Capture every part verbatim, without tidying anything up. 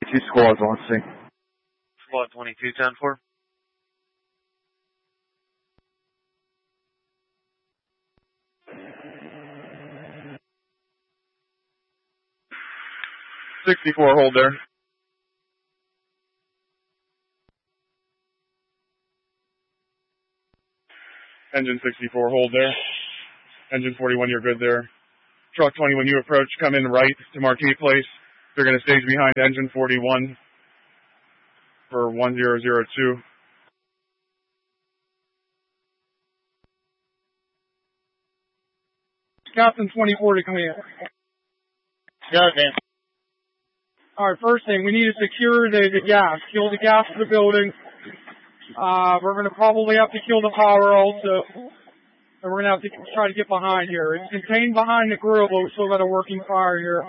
two squads on scene. Squad twenty-two ten four. sixty-four, hold there. Engine sixty-four, hold there. Engine forty-one, you're good there. Truck twenty, when you approach, come in right to Marquee Place. They're going to stage behind engine forty-one for one zero zero two. Captain twenty-four to come in. Go ahead, man. All right, first thing, we need to secure the, the gas. Kill the gas in the building. Uh, we're going to probably have to kill the power also. And we're going to have to try to get behind here. It's contained behind the grill, but we still got a working fire here.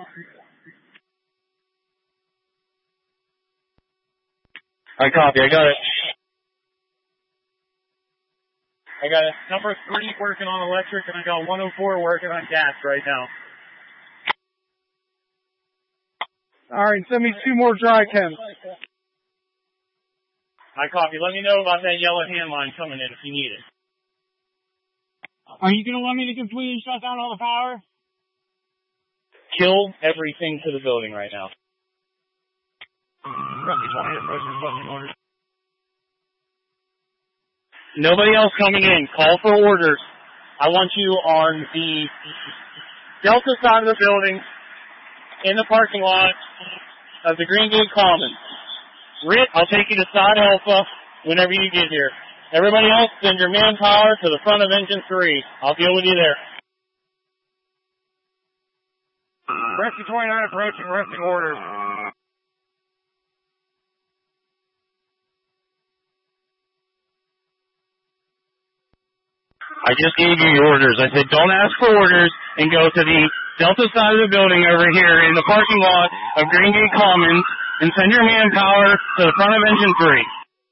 I copy, I got it. I got a number three working on electric, and I got one oh four working on gas right now. All right, send me two more dry chems. I copy. Let me know about that yellow hand line coming in if you need it. Are you going to want me to completely shut down all the power? Kill everything to the building right now. Nobody else coming in. Call for orders. I want you on the Delta side of the building in the parking lot of the Green Gate Commons. Rit, I'll take you to side Alpha whenever you get here. Everybody else, send your manpower to the front of engine three. I'll deal with you there. Rescue twenty-nine approaching, resting orders. I just gave you your orders. I said don't ask for orders and go to the Delta side of the building over here in the parking lot of Green Gate Commons and send your manpower to the front of engine three.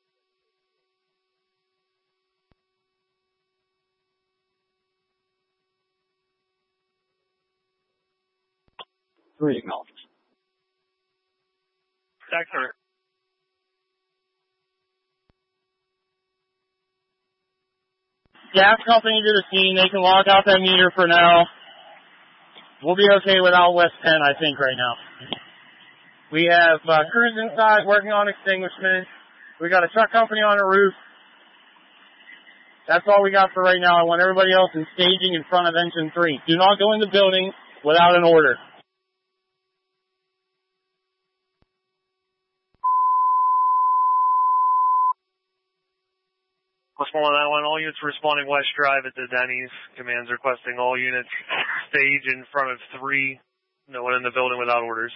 Three acknowledged. Sector. Gas company to the scene. They can lock out that meter for now. We'll be okay without West ten, I think, right now. We have uh, crews inside working on extinguishment. We got a truck company on the roof. That's all we got for right now. I want everybody else in staging in front of engine three. Do not go in the building without an order. Westmoreland Island, all units responding West Drive at the Denny's. Commands requesting all units stage in front of three. No one in the building without orders.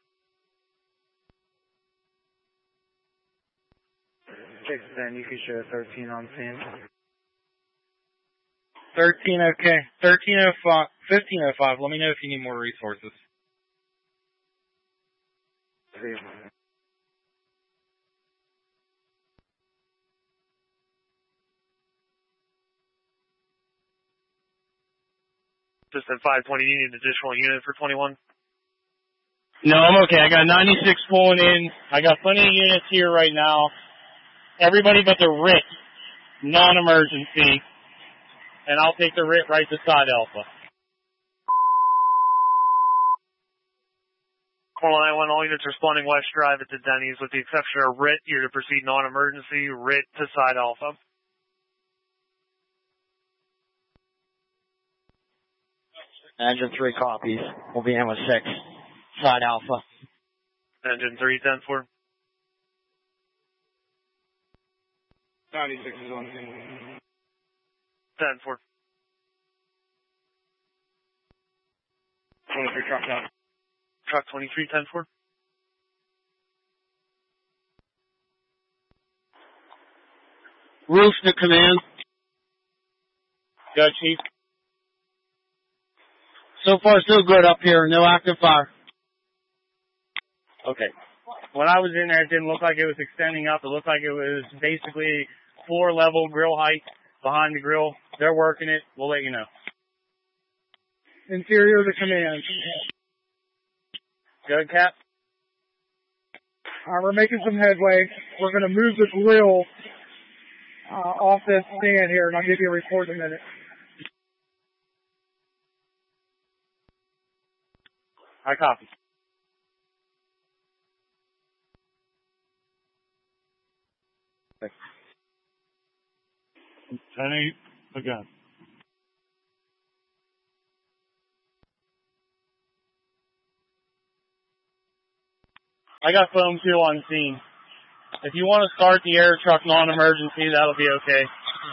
six ten, you can show thirteen on scene. thirteen, okay. thirteen oh five, fifteen oh five. Let me know if you need more resources. See. Just at five twenty, you need an additional unit for twenty-one? No, I'm okay. I got ninety-six pulling in. I got plenty of units here right now. Everybody but the R I T, non-emergency. And I'll take the R I T right to side Alpha. Westmoreland Island, all units responding West Drive at the Denny's. With the exception of R I T, you're to proceed non-emergency. R I T to side Alpha. Engine three copies. We'll be in with six. Side Alpha. Engine three, ten four. ninety-six is on scene. ten four. twenty-three truck down. Truck twenty-three, ten four. Roof to command. Go, Chief. So far, so good up here. No active fire. Okay. When I was in there, it didn't look like it was extending up. It looked like it was basically floor level grill height behind the grill. They're working it. We'll let you know. Interior to command. Good, Cap? Uh, we're making some headway. We're going to move the grill uh, off this stand here, and I'll give you a report in a minute. I copy. ten eight, again. I got foam two on scene. If you want to start the air truck non-emergency, that'll be okay.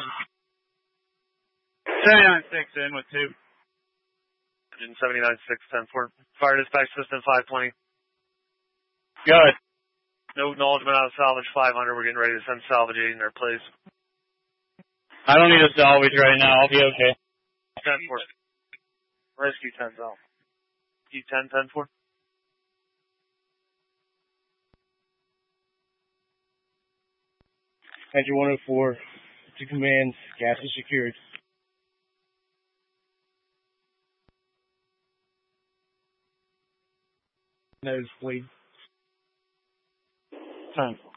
seventy-nine six in with two. Engine seventy-nine six ten four. Fire dispatch system five twenty. Good. No acknowledgement out of salvage five hundred. We're getting ready to send salvage eight in their place. I don't need a salvage right now. I'll be okay. ten four. Rescue ten's out. Rescue ten ten four. Engine one oh four to command. Gas is secured. Nose, please. ten.